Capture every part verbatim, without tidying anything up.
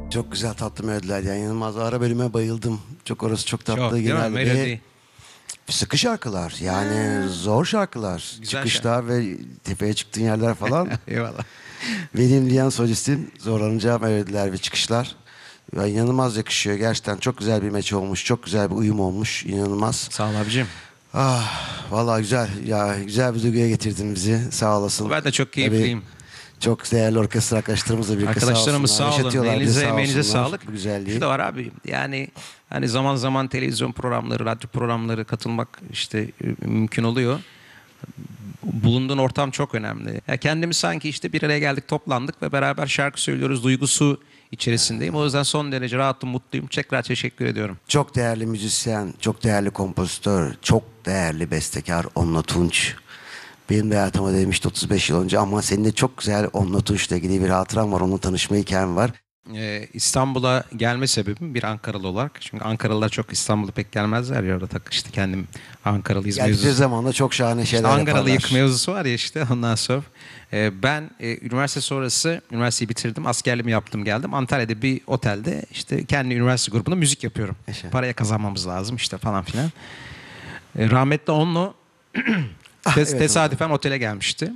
Çok güzel tatlı melodiler. Yani Yılmaz ara bölüme bayıldım. Çok orası çok tatlı. Çok, değil mi? Genelde Melodi. sıkı şarkılar. Yani zor şarkılar. Güzel Çıkışlar ve tepeye çıktığın yerler falan. Eyvallah. Benim diyen solistin zorlanacağı melodiler ve çıkışlar. Ya inanılmaz yakışıyor. Gerçekten çok güzel bir meç olmuş. Çok güzel bir uyum olmuş. İnanılmaz. Sağ ol abicim. Ah, vallahi güzel. Ya güzel bir duyguya getirdin bizi. Sağ olasın. Ben de çok Tabii keyifliyim. çok değerli orkestra arkadaşlarımızla birlikte Arkadaşlarımız sağ olsunlar. sağ olun. Yaşatıyorlar bizi, Elinize sağ emeğinize olsunlar. sağlık. Bu güzelliği. Şu da var abi. Yani hani zaman zaman televizyon programları, radyo programları katılmak işte e, mümkün oluyor. Bulunduğun ortam çok önemli. Ya kendimiz sanki işte bir araya geldik, toplandık ve beraber şarkı söylüyoruz duygusu içerisindeyim. O yüzden son derece rahatım, mutluyum. Tekrar teşekkür ediyorum. Çok değerli müzisyen, çok değerli kompozitör, çok değerli bestekar Onno Tunç. Benim de hayatıma değmişti otuz beş yıl önce ama senin de çok güzel Onno Tunç'la ilgili bir hatıram var. Onunla tanışma hikayem var. Ee, İstanbul'a gelme sebebim bir Ankaralı olarak. Çünkü Ankaralılar çok İstanbul'a pek gelmezler ya, orada tak işte kendim Ankaralıyız Geldikleri mevzusu. zaman da çok şahane şeyler İşte Ankaralı yaparlar. yık mevzusu var ya işte ondan sonra. Ee, ben e, üniversite sonrası üniversiteyi bitirdim. Askerliğimi yaptım, geldim. Antalya'da bir otelde işte kendi üniversite grubunda müzik yapıyorum. Yaşa. Paraya kazanmamız lazım işte falan filan. Ee, rahmetli Onno Ah, tes- evet, tesadüfen otele gelmişti.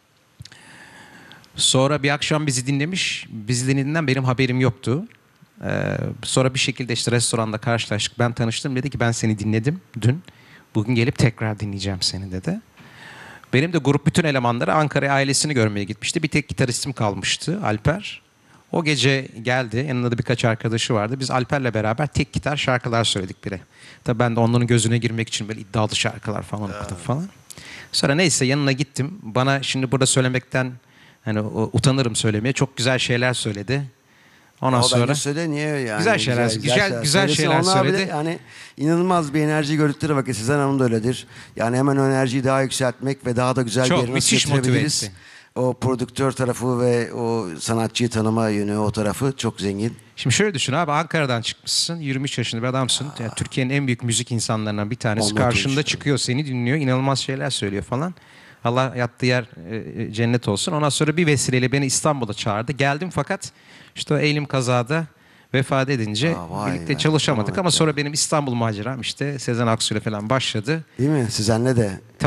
Sonra bir akşam bizi dinlemiş. Bizi dinlediğinden benim haberim yoktu. Ee, sonra bir şekilde işte restoranda karşılaştık. Ben tanıştım. Dedi ki ben seni dinledim dün. Bugün gelip tekrar dinleyeceğim seni dedi. Benim de grup bütün elemanları Ankara'ya ailesini görmeye gitmişti. Bir tek gitaristim kalmıştı, Alper. O gece geldi. Yanında da birkaç arkadaşı vardı. Biz Alper'le beraber tek gitar şarkılar söyledik bile. Tabii ben de onların gözüne girmek için böyle iddialı şarkılar falan okudum falan. Sonra neyse yanına gittim. Bana şimdi burada söylemekten hani utanırım söylemeye. Çok güzel şeyler söyledi. Ondan O sonra bence söyle niye yani? Güzel şeyler- güzel- güzel söylesin. şeyler Onlar bile söyledi. yani inanılmaz bir enerji gördükleri vakit Sezen Hanım da öyledir. Yani hemen o enerjiyi daha yükseltmek ve daha da güzel Çok, bir yere nasıl müthiş motive getirebiliriz? etti. O prodüktör tarafı ve o sanatçıyı tanıma yönü, o tarafı çok zengin. Şimdi şöyle düşün abi, Ankara'dan çıkmışsın, yirmi üç yaşında bir adamsın. Yani Türkiye'nin en büyük müzik insanlarından bir tanesi Ondan karşında Tunç. çıkıyor, seni dinliyor, inanılmaz şeyler söylüyor falan. Allah yattığı yer e, cennet olsun. Ondan sonra bir vesileyle beni İstanbul'a çağırdı. Geldim fakat işte o elim kazada vefat edince Aa, vay birlikte be, çalışamadık aman ama be. sonra benim İstanbul maceram işte Sezen Aksu'yla falan başladı. Değil mi? Sezen'le de